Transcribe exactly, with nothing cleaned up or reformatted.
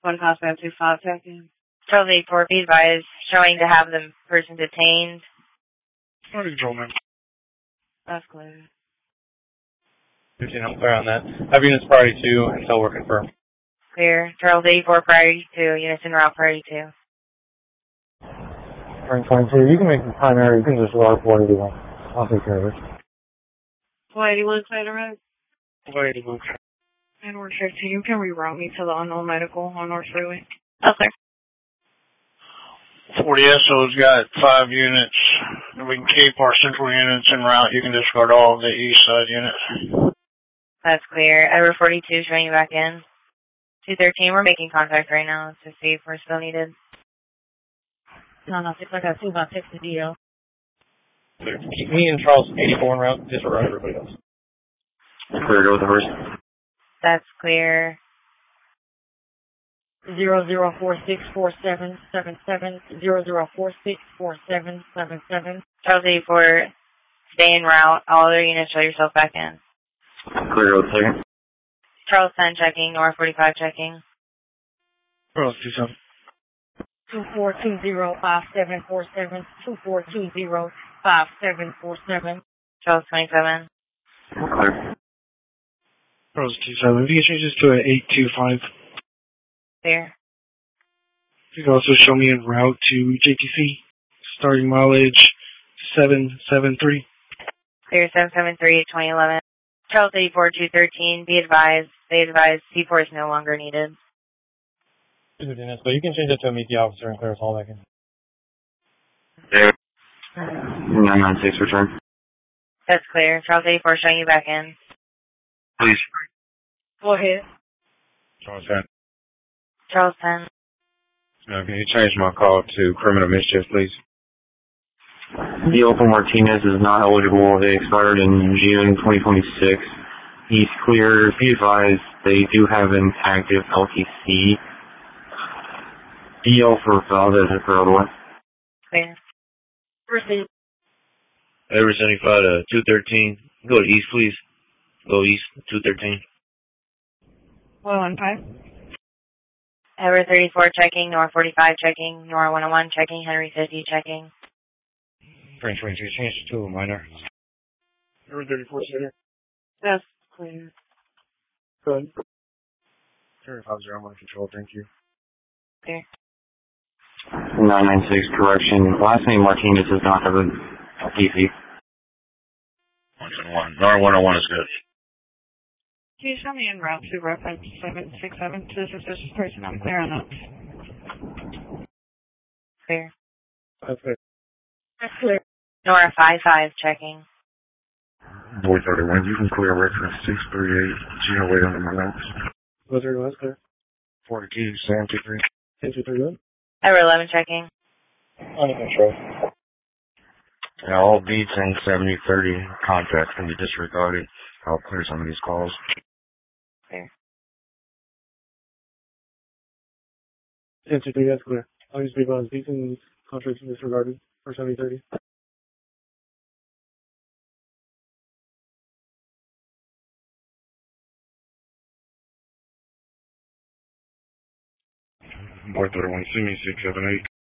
One Cosmo two five checking. Charles eight four, be advised, showing to have the person detained. What control, man? That's clear. fifteen, I'm clear on that. Have units priority two until we're confirmed. Clear. Charles eighty-four, priority two. Units en route, priority two. Frank twenty-two, you can make the primary, you can just roll four eighty-one. I'll take care of it. four eighty-one Center Road. four eighty-one. And we're fifteen, you can reroute me to the unknown medical on North Freeway. Okay. forty S O's got five units. We can keep our central units en route. You can discard all of the east side units. That's clear. Edward forty-two, showing you back in. two thirteen, we're making contact right now to see if we're still needed. No, no, six like I two by six to D L. Keep me and Charles eighty-four en route, disregard everybody else. Clear to go with the horse. That's clear. Zero zero four six four seven seven seven zero zero four six four seven seven seven. Charles eighty-four, stay en route. All other units, show yourself back in. Clear to go with the second. Charles ten checking, North forty-five checking. Charles two seven. Two four two zero five seven four seven two four two zero five seven four seven. Charles twenty-seven. Clear. Charles two seven. If you can change this to an eight two five. Clear. You can also show me en route to J T C. Starting mileage seven seven three. Clear seven seven three, twenty eleven. Charles eighty-four, two thirteen, be advised, they advised C four is no longer needed. Lieutenant, so you can change it to a meet the officer and clear us all back in. David. nine nine six, return. That's clear. Charles eighty-four, showing you back in. Please. Go ahead. Charles ten. Charles ten. Uh, can you change my call to criminal mischief, please? Deal for Martinez is not eligible. They expired in June twenty twenty-six. He's clear. Be advised, they do have an active L T C. Deal for Valdez is for otherwise. Clear. Proceed. Everett seventy-five to two thirteen. Go to east, please. Go east, two thirteen. Well, on five. Edward thirty-four checking, North forty-five checking, North one oh one checking, Henry fifty checking. French twenty-two, change to two, minor. Edward thirty-four, center. That's clear. Good. thirty-five zero one control, thank you. Clear. nine nine six, correction. Last name Martinez does not have a L T C. one seven one. North one oh one is good. Can you show me en route to reference seven six seven to suspicious person? I'm clear on that. Clear. That's good. That's clear. North five five checking. Boy thirty-one, you can clear reference six three eight, Gino Wade under my notes. Go thirty-one, that's clear. forty-two, seven two three. ten two three one. Edward eleven checking. Under control. Yeah, all beats and seventy thirty contracts can be disregarded. I'll clear some of these calls. Clear. ten two three, that's clear. I'll use people on beats and contracts disregarded for seventy thirty. Boy thirty-one, see me six seven eight.